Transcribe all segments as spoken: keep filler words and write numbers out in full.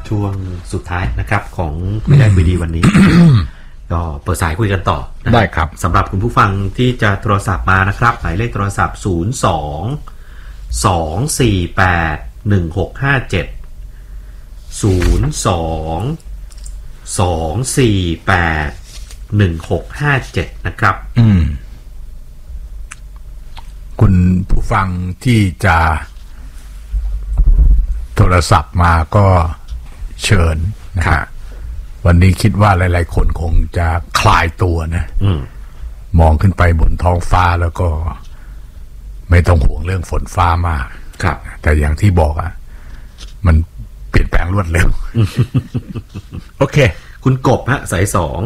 ช่วงสุดท้ายนะครับของคุยได้คุยดีวันนี้ ก็เปิดสายคุยกันต่อได้ครับสำหรับคุณผู้ฟังที่จะโทรศัพท์มานะครับหมายเลขโทรศัพท์ศูนย์ สอง สอง สี่ แปด หนึ่ง หก ห้า เจ็ด ศูนย์ สอง สอง สี่ แปด หนึ่ง หก ห้า เจ็ดนะครับอืมคุณผู้ฟังที่จะโทรศัพท์มาก็เชิญนะฮะวันนี้คิดว่าหลายๆคนคงจะคลายตัวนะมองขึ้นไปบนท้องฟ้าแล้วก็ไม่ต้องห่วงเรื่องฝนฟ้ามากครับแต่อย่างที่บอกอ่ะมันเปลี่ยนแปลงรวดเร็ว โอเคคุณกบฮะสายสอง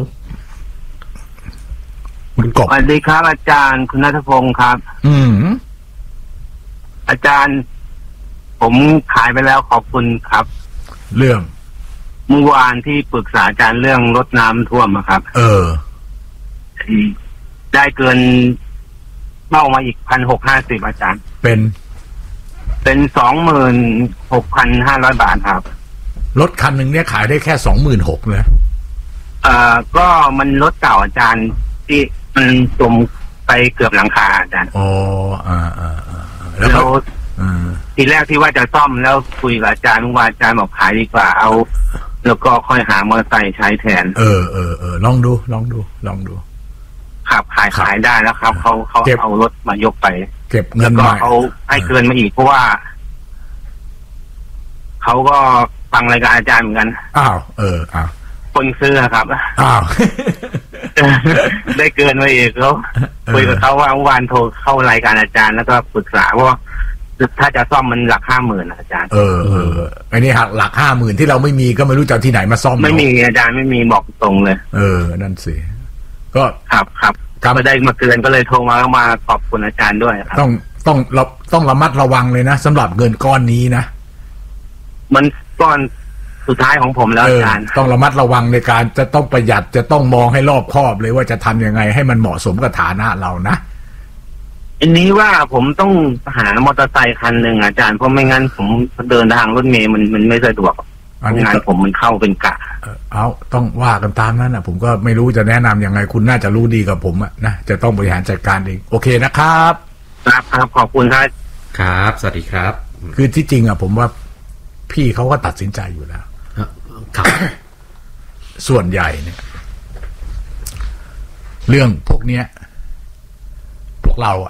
คุณกบสวัสดีครับอาจารย์คุณณัฐพงศ์ครับอืมอาจารย์ผมขายไปแล้วขอบคุณครับเรื่องเมื่อวานที่ปรึกษาอาจารย์เรื่องรดน้ำท่วมครับเออได้เกินเป้ามาอีกพันหกห้าสิบอาจารย์เป็นเป็นสองหมื่นหกพันห้าร้อยบาทครับรถคันหนึ่งเนี่ยขายได้แค่สองหมื่นหกเลยเอ่อก็มันรถเก่าอาจารย์ที่มันจมไปเกือบหลังคาอาจารย์อ๋ออ่าอ่าอ่าแล้วทีแรกที่ว่าจะซ่อมแล้วคุยกับอาจารย์ว่าอาจารย์บอกขายดีกว่าเอาแล้วก็ค่อยหามอเตอร์ไซค์ใช้แทนเออเออเออลองดูลองดูลองดูครับขายขายได้แล้วครับเขาเขาเอารถมายกไปเก็บเงินก็เขาให้เกินมาอีกเพราะว่าเขาก็ฟังรายการอาจารย์เหมือนกันอ้าวเอออ้าวคนซื้อครับอ้าวได้เกินมาอีกเขาคุยกับเขาว่าเมื่อวานโทรเข้ารายการอาจารย์แล้วก็ปรึกษาว่าถ้าจะซ่อมมันหลักห้าหมื่นอาจารย์เออเออไอ้นี่หักหลักห้าหมื่นที่เราไม่มีก็ไม่รู้จะที่ไหนมาซ่อมไม่มีอาจารย์ไม่มีบอกตรงเลยเออนั่นสิก็ครับครับก็ไม่ได้มาเกินก็เลยโทรมามาขอบคุณอาจารย์ด้วยครับต้องต้องเราต้องระมัดระวังเลยนะสำหรับเงินก้อนนี้นะมันก้อนสุดท้ายของผมแล้วอาจารย์ต้องระมัดระวังในการจะต้องประหยัดจะต้องมองให้รอบคอบเลยว่าจะทำยังไงให้มันเหมาะสมกับฐานะเรานะอันนี้ว่าผมต้องหามอเตอร์ไซค์คันหนึ่งอาจารย์เพราะไม่งั้นผมเดินทางรถเมล์มันมันไม่สะดวกงานผมมันเข้าเป็นกะเอาต้องว่ากันตามนั้นนะผมก็ไม่รู้จะแนะนำยังไงคุณน่าจะรู้ดีกับผมอะนะจะต้องบริหารจัดการเองโอเคนะครับครับครับขอบคุณครับครับสวัสดีครับคือที่จริงอะผมว่าพี่เขาก็ตัดสินใจอยู่แล้วครับส่วนใหญ่เนี่ยเรื่องพวกเนี้ยพวกเราอะ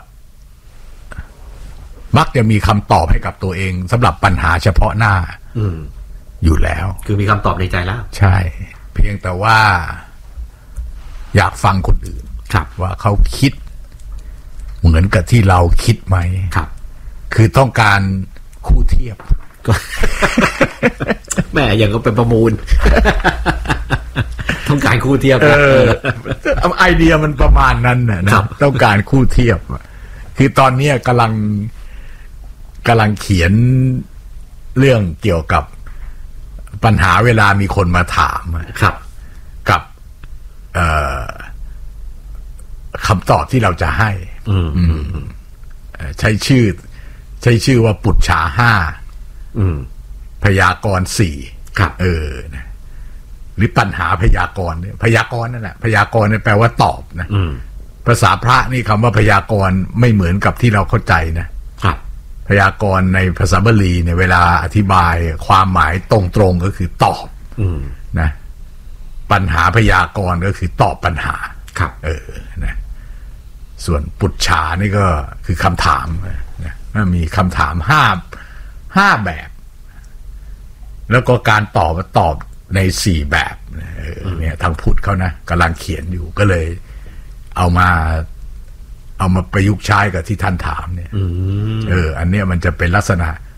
มักจะมีคำตอบให้กับตัวเองสำหรับปัญหาเฉพาะหน้าอืมอยู่แล้วคือมีคำตอบในใจแล้วใช่เพียงแต่ว่าอยากฟังคนอื่นครับว่าเขาคิดเหมือนกับที่เราคิดไหมครับคือต้องการคู่เทียบแม่อย่างก็เป็นประมูลต้องการคู่เทียบเออไอเดียมันประมาณนั้นนะนะต้องการคู่เทียบคือตอนนี้กำลังกำลังเขียนเรื่องเกี่ยวกับปัญหาเวลามีคนมาถามครับกับคำตอบที่เราจะให้ใช้ชื่อใช้ชื่อว่าปุจฉาห้าพยากรณ์สี่เออนะหรือปัญหาพยากรณ์เนี่ยพยากรณ์นั่นแหละพยากรณ์เนี่ยแปลว่าตอบนะภาษาพระนี่คำว่าพยากรณ์ไม่เหมือนกับที่เราเข้าใจนะครับพยากรณ์ในภาษาบาลีเนี่ยเวลาอธิบายความหมายตรงๆก็คือตอบนะปัญหาพยากรณ์ก็คือตอบปัญหาครับเออนะส่วนปุจฉานี่ก็คือคำถามนะมีคำถามห้าห้าแบบแล้วก็การตอบตอบในสี่แบบเนี่ยทางพุทธเขานะกำลังเขียนอยู่ก็เลยเอามาเอามาประยุกต์ใช้กับที่ท่านถามเนี่ยเอออันเนี้ยมันจะเป็นลักษณะ